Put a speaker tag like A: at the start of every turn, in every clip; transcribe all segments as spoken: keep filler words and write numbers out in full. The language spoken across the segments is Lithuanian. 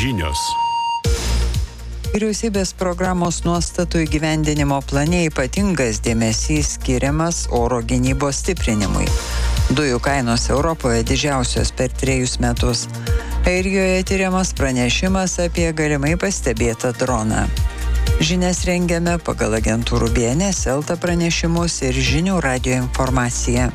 A: Žinios.
B: Vyriausybės programos nuostatų įgyvendinimo plane ypatingas dėmesys skiriamas oro gynybos stiprinimui. Dujų kainos Europoje didžiausios per trejus metus. Airijoje tyriamas pranešimas apie galimai pastebėtą droną. Žinias rengiame pagal agentūrų B N S, Elta pranešimus ir žinių radijo informaciją.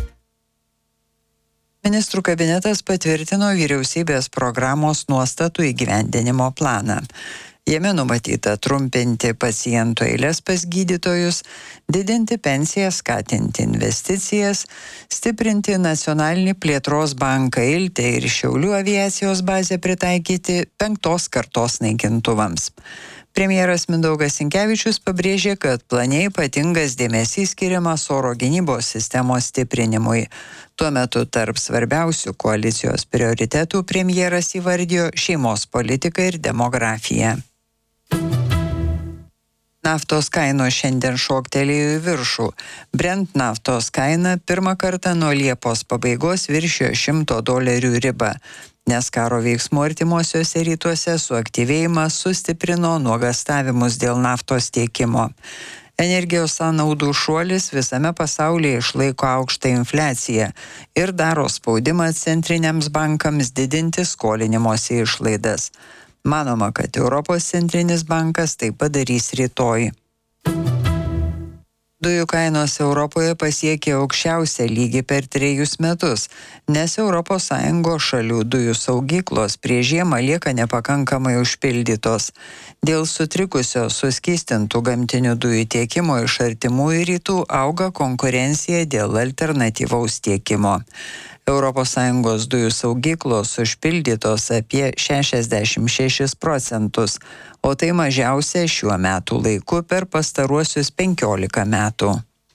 B: Ministrų kabinetas patvirtino vyriausybės programos nuostatų įgyvendinimo planą. Jame numatyta trumpinti pacientų eilės pas gydytojus, didinti pensijas, skatinti investicijas, stiprinti nacionalinį plėtros banką Iltė ir Šiaulių aviacijos bazę pritaikyti penktos kartos naikintuvams. Premjeras Mindaugas Sinkevičius pabrėžė, kad plane ypatingas dėmesys skiriamas oro gynybos sistemos stiprinimui. Tuo metu tarp svarbiausių koalicijos prioritetų premjeras įvardijo šeimos politiką ir demografiją. Naftos kainos šiandien šoktelėjo į viršų. Brent naftos kaina pirmą kartą nuo Liepos pabaigos viršijo šimto dolerių ribą, nes karo veiksmų artimuosiuose rytuose suaktyvėjimas sustiprino nuogąstavimus dėl naftos tiekimo. Energijos sąnaudų šuolis visame pasaulyje išlaiko aukštą infliaciją ir daro spaudimą centriniams bankams didinti skolinimosi išlaidas. Manoma, kad Europos centrinis bankas tai padarys rytoj. Dujų kainos Europoje pasiekė aukščiausią lygį per trejus metus, nes Europos Sąjungos šalių dujų saugyklos prieš žiemą lieka nepakankamai užpildytos. Dėl sutrikusio suskystintų gamtinių dujų tiekimo iš artimųjų rytų auga konkurencija dėl alternatyvaus tiekimo. Europos Sąjungos dujų saugyklos užpildytos apie šešiasdešimt šešis procentus, o tai mažiausia šiuo metų laiku per pastaruosius penkiolika metų.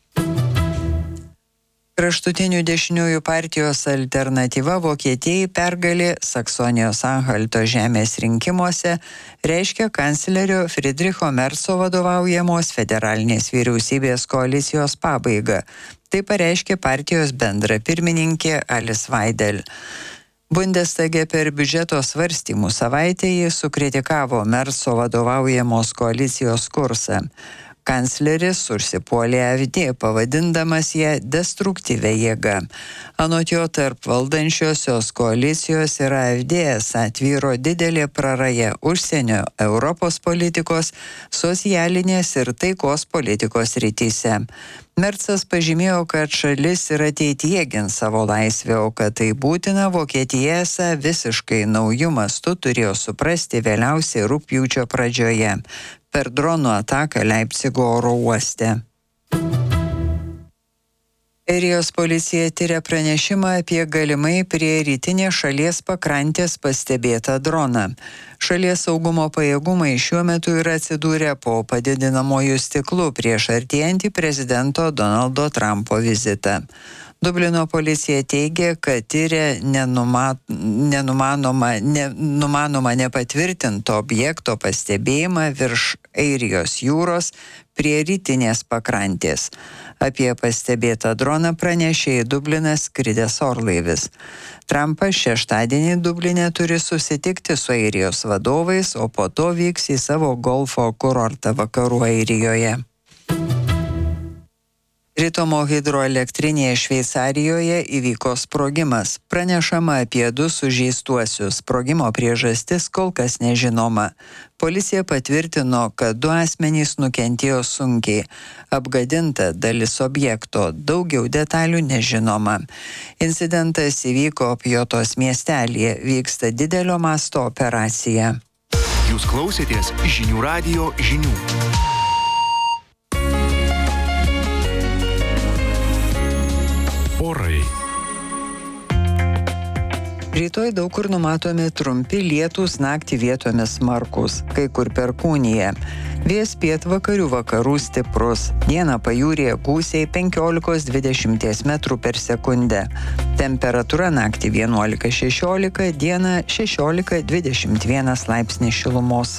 B: Kraštutinių dešiniųjų partijos alternatyva Vokietijai pergalė Saksonijos Anhalto žemės rinkimuose reiškia kanclerio Friedricho Merco vadovaujamos federalinės vyriausybės koalicijos pabaigą. Tai pareiškė partijos bendra pirmininkė Alice Weidel. Bundestage per biudžeto svarstymų savaitę jis sukritikavo Merco vadovaujamos koalicijos kursą. Kancleris užsipuolė A F D, pavadindamas ją destruktyvia jėga. Anot jo tarp valdančiosios koalicijos ir A F D atvyro didelė praraja užsienio, Europos politikos, socialinės ir taikos politikos rytise. Mercas pažymėjo, kad šalis ir ateityje gins savo laisvę, o kad tai būtina Vokietija esą visiškai naujų mastų turėjo suprasti vėliausiai rugpjūčio pradžioje per dronų ataką Leipcigo oro uoste. Airijos policija tyria pranešimą apie galimai prie rytinės šalies pakrantės pastebėtą droną. Šalies saugumo pajėgumai šiuo metu yra atsidūrę po padidinamuoju stiklu prieš artėjantį prezidento Donaldo Trumpo vizitą. Dublino policija teigia, kad tyria nenuma, nenumanoma, nenumanoma nepatvirtinto objekto pastebėjimą virš Airijos jūros prie rytinės pakrantės. Apie pastebėtą droną pranešė į Dubliną skridęs orlaivis. Trumpas šeštadienį Dubline turi susitikti su Airijos vadovais, o po to vyks į savo golfo kurortą vakarų Airijoje. Ritomo hidroelektrinėje Šveicarijoje įvyko sprogimas. Pranešama apie du sužeistuosius. Sprogimo priežastis kol kas nežinoma. Policija patvirtino, kad du asmenys nukentėjo sunkiai. Apgadinta dalis objekto, daugiau detalių nežinoma. Incidentas įvyko Pjotos miestelyje, vyksta didelio masto operacija.
A: Jūs klausėtės žinių radijo žinių. Orai.
B: Rytoj daug kur numatomi trumpi lietūs, naktį vietomis smarkūs, kai kur perkūnija. Vėjas pietvakarių vakarų stiprus. Dieną pajūryje gūsiai penkiolika dvidešimt metrų per sekundę. Temperatūra naktį vienuolika šešiolika, dieną šešiolika dvidešimt vienas laipsnis šilumos.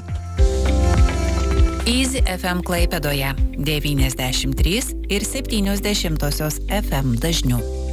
C: Easy F M Klaipėdoje devyniasdešimt trys ir septynios dešimtosios F M dažniu.